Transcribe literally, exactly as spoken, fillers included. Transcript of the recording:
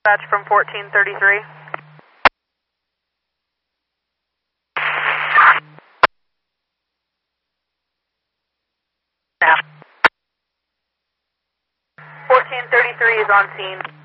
Dispatch from fourteen thirty-three. fourteen thirty-three is on scene.